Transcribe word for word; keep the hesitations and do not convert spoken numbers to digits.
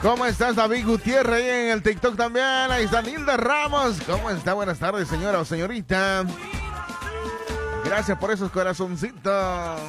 ¿Cómo estás, David Gutiérrez? Ahí en el TikTok también. Ahí está Nilda Ramos. ¿Cómo está? Buenas tardes, señora o señorita. Gracias por esos corazoncitos.